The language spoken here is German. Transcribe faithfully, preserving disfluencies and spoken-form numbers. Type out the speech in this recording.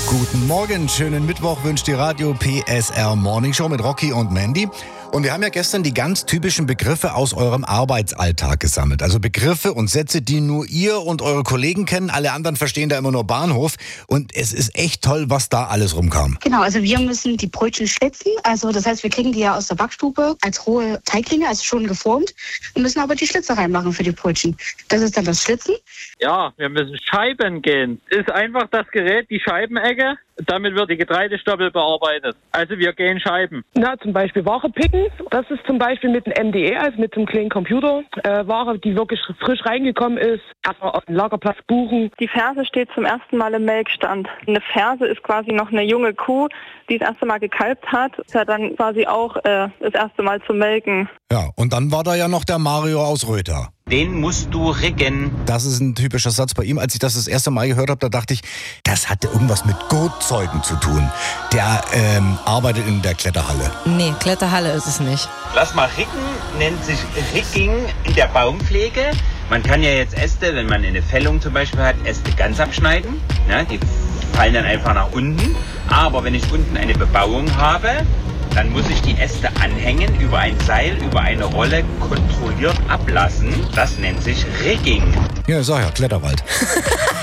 Guten Morgen, schönen Mittwoch wünscht die Radio P S R Morning Show mit Rocky und Mandy. Und wir haben ja gestern die ganz typischen Begriffe aus eurem Arbeitsalltag gesammelt. Also Begriffe und Sätze, die nur ihr und eure Kollegen kennen. Alle anderen verstehen da immer nur Bahnhof. Und es ist echt toll, was da alles rumkam. Genau, also wir müssen die Brötchen schlitzen. Also das heißt, wir kriegen die ja aus der Backstube als rohe Teiglinge, also schon geformt. Wir müssen aber die Schlitze reinmachen für die Brötchen. Das ist dann das Schlitzen. Ja, wir müssen Scheiben gehen. Ist einfach das Gerät, die Scheibenecke. Damit wird die Getreidestoppel bearbeitet. Also wir gehen Scheiben. Na, zum Beispiel Ware picken. Das ist zum Beispiel mit einem M D E, also mit einem kleinen Computer. Äh, Ware, die wirklich frisch reingekommen ist. Erstmal auf den Lagerplatz buchen. Die Ferse steht zum ersten Mal im Melkstand. Eine Ferse ist quasi noch eine junge Kuh, die das erste Mal gekalbt hat. Ist ja dann quasi auch äh, das erste Mal zum Melken. Ja, und dann war da ja noch der Mario aus Röther. Den musst du riggen. Das ist ein typischer Satz bei ihm. Als ich das das erste Mal gehört habe, da dachte ich, das hatte irgendwas mit Gurtzeugen zu tun. Der ähm, arbeitet in der Kletterhalle. Nee, Kletterhalle ist es nicht. Lass mal ricken, nennt sich Rigging in der Baumpflege. Man kann ja jetzt Äste, wenn man eine Fällung zum Beispiel hat, Äste ganz abschneiden. Ja, die fallen dann einfach nach unten. Aber wenn ich unten eine Bebauung habe, dann muss ich die Äste anhängen, über ein Seil, über eine Rolle kontrolliert ablassen. Das nennt sich Rigging. Ja, sag ja, Kletterwald.